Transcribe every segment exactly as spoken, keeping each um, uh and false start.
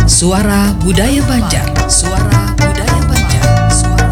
Suara Budaya Banjar. Suara Budaya Banjar. Suara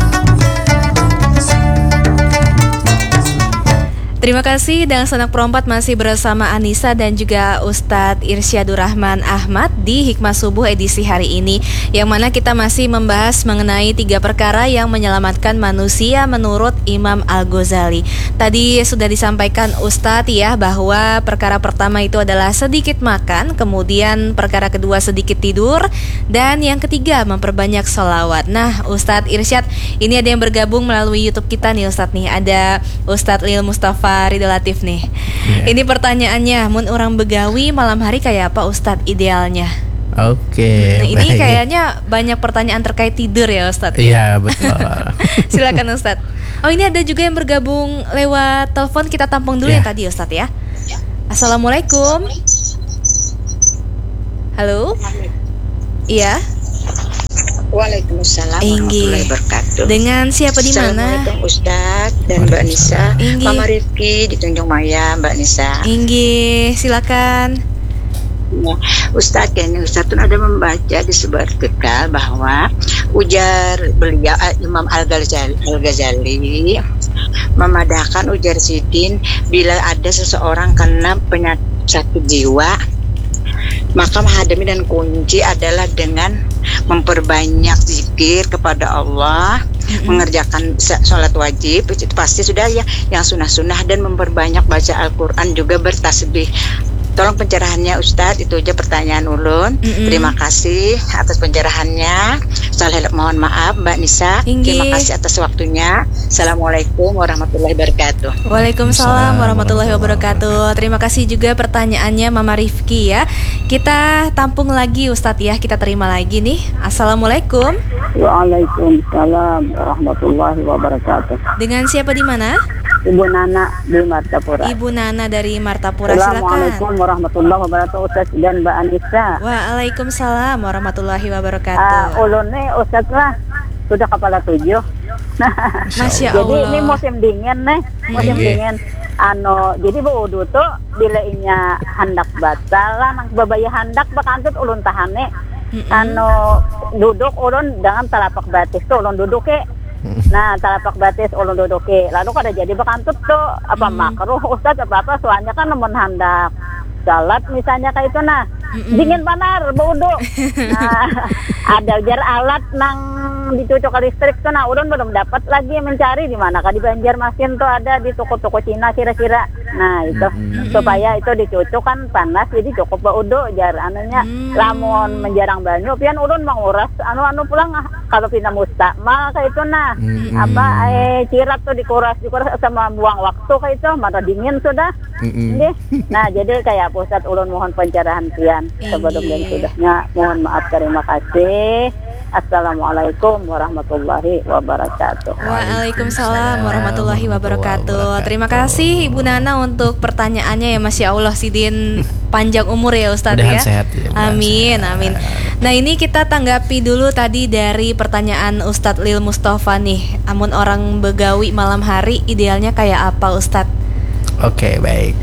Terima kasih dan Sanak Perompat masih bersama Anissa dan juga Ustadz Irsyadur Rahman Ahmad di Hikmah Subuh edisi hari ini, yang mana kita masih membahas mengenai tiga perkara yang menyelamatkan manusia menurut Imam Al-Ghazali. Tadi sudah disampaikan Ustadz ya bahwa perkara pertama itu adalah sedikit makan, kemudian perkara kedua sedikit tidur, dan yang ketiga memperbanyak sholawat. Nah Ustadz Irsyad, ini ada yang bergabung melalui YouTube kita nih Ustadz nih, ada Ustadz Lil Mustafa Ridho Latif nih. Yeah. Ini pertanyaannya, mun orang begawi malam hari kayak apa Ustadz idealnya? Oke. Nah, ini kayaknya banyak pertanyaan terkait tidur ya Ustadz. Iya betul. Silakan Ustadz. Oh ini ada juga yang bergabung lewat telepon, kita tampung dulu yeah. yang tadi Ustadz ya. Assalamualaikum. Halo. Iya. Waalaikumsalam warahmatullahi wabarakatuh. Dengan siapa di mana? Assalamualaikum Ustadz dan Mbak Nisa. Inggi. Mama Rifki di Tanjung Maya, Mbak Nisa. Inggi, silakan. Ya, Ustadz, kayaknya Ustadz tuh ada membaca di sebuah artikel bahwa ujar beliau Imam Al-Ghazali, Al-Ghazali memadahkan ujar sidin bila ada seseorang kena penyakit sakit jiwa, maka menghadapi dan kunci adalah dengan memperbanyak zikir kepada Allah, mm-hmm. mengerjakan sholat wajib, itu pasti sudah ya, yang sunnah-sunnah, dan memperbanyak baca Al-Quran, juga bertasbih. Tolong pencerahannya Ustadz, itu aja pertanyaan ulun. Mm-hmm. Terima kasih atas pencerahannya. Salah mohon maaf Mbak Nisa. Inggi. Terima kasih atas waktunya. Assalamualaikum warahmatullahi wabarakatuh. Waalaikumsalam warahmatullahi wabarakatuh. Terima kasih juga pertanyaannya Mama Rifki ya. Kita tampung lagi Ustadz ya, kita terima lagi nih. Assalamualaikum. Waalaikumsalam warahmatullahi wabarakatuh. Dengan siapa di mana? Ibu Nana di Martapura. Ibu Nana dari Martapura, silakan. Assalamualaikum warahmatullahi wabarakatuh Ustaz dan Mbak Anissa. Waalaikumsalam warahmatullahi wabarakatuh. Uh, ulun nih Ustaz lah sudah kepala tujuh. Masya Allah. Jadi ini musim dingin nih, musim hmm. dingin. Ano, jadi wudu tuh bila inya hendak batal lah, nang babaya hendak bakantut ulun tahane. Mm-mm. Ano duduk ulun dengan telapak batis tuh ulun duduk ke. Nah, telapak batis ulun duduk ke. Lalu kada jadi bakantut tuh apa mm. makruh Ustaz apa apa, soalnya kan nemen hendak salat misalnya kayak itu nah. Mm-mm. Dingin panar wudu. Nah, ada jar alat nang dicocok listrik tuh, nah ulun belum dapat lagi mencari di mana kah di Banjarmasin tuh ada di toko-toko Cina kira-kira. Nah itu mm-hmm. supaya itu dicocok kan panas, jadi cukup wudu jar anunya. Mm-hmm. Lamun menjarang banyu pian ulun menguras anu-anu pulang kalau pina mustakmal kayak itu nah. Mm-hmm. Apa eh cirat tuh dikuras dikuras sama buang waktu kayak itu, mata dingin sudah. Mm-hmm. Nah jadi kayak pusat ulun mohon pencerahan pian sebelum dan sudahnya, mohon maaf, terima kasih. Assalamualaikum warahmatullahi wabarakatuh. Waalaikumsalam warahmatullahi wabarakatuh. Terima kasih Ibu Nana untuk pertanyaannya ya, Masya Allah Sidin panjang umur ya Ustadz ya. Sehat, ya. Amin, sehat. amin. Nah ini kita tanggapi dulu tadi dari pertanyaan Ustadz Lil Mustafa nih. Amun orang begawi malam hari idealnya kayak apa Ustadz? Oke, baik.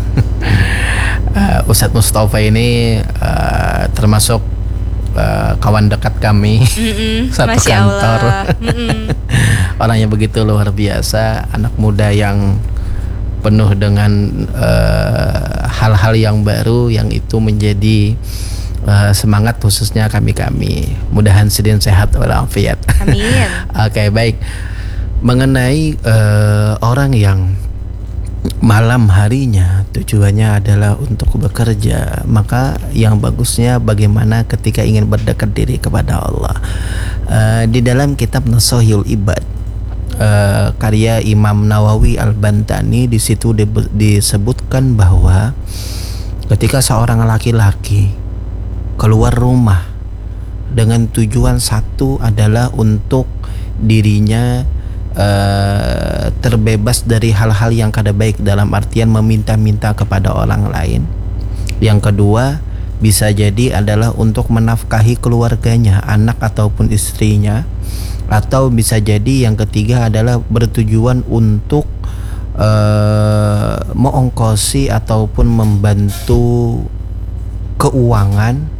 uh, Ustadz Mustafa ini uh, termasuk Uh, kawan dekat kami. Satu Masya kantor. Orangnya begitu luar biasa, anak muda yang penuh dengan uh, hal-hal yang baru, yang itu menjadi uh, semangat khususnya kami-kami. Mudahan sidin sehat walafiat. Amin. Oke, okay, baik. Mengenai uh, orang yang malam harinya tujuannya adalah untuk bekerja, maka yang bagusnya bagaimana ketika ingin berdekat diri kepada Allah. Uh, di dalam kitab Nashahul Ibad, uh, karya Imam Nawawi Al-Bantani, di situ di, disebutkan bahwa ketika seorang laki-laki keluar rumah dengan tujuan satu adalah untuk dirinya Uh, terbebas dari hal-hal yang kada baik, dalam artian meminta-minta kepada orang lain. Yang kedua bisa jadi adalah untuk menafkahi keluarganya, anak ataupun istrinya. Atau bisa jadi yang ketiga adalah bertujuan untuk uh, mengongkosi ataupun membantu keuangan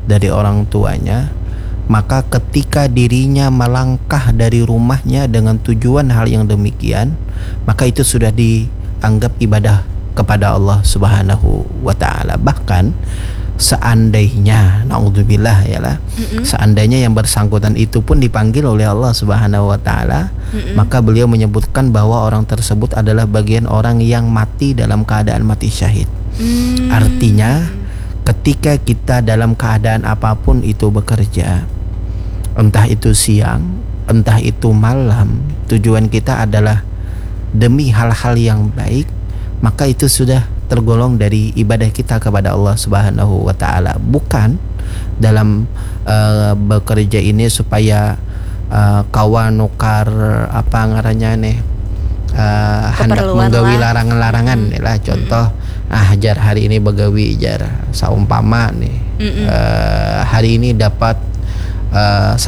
dari orang tuanya, maka ketika dirinya melangkah dari rumahnya dengan tujuan hal yang demikian, maka itu sudah dianggap ibadah kepada Allah Subhanahu wa taala. Bahkan seandainya, naudzubillah ya lah, seandainya yang bersangkutan itu pun dipanggil oleh Allah Subhanahu wa taala, maka beliau menyebutkan bahwa orang tersebut adalah bagian orang yang mati dalam keadaan mati syahid. Mm. Artinya ketika kita dalam keadaan apapun itu bekerja, entah itu siang, entah itu malam, tujuan kita adalah demi hal-hal yang baik, maka itu sudah tergolong dari ibadah kita kepada Allah Subhanahu wa taala. Bukan dalam uh, bekerja ini supaya uh, kawan nukar apa ngarannya nih uh, hendak Keperluan menggawi lah. larangan-larangan nih lah. Contoh, ah jar hari ini begawi jar saumpama nih, Mm-mm. uh, hari ini dapat uh,